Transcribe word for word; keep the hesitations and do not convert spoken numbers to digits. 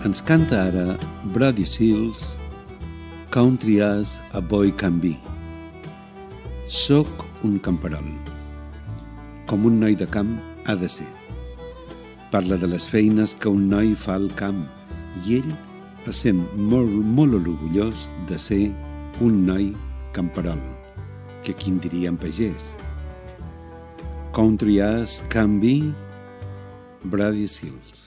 Ens canta ara Brody Seals, Country as a Boy Can Be. Soc un camperol, com un noi de camp ha de ser. Parla de les feines que un noi fa al camp i ell es sent molt, molt orgullós de ser un noi camperol, que qui en diria en pagès. Country as Can Be, Brody Seals.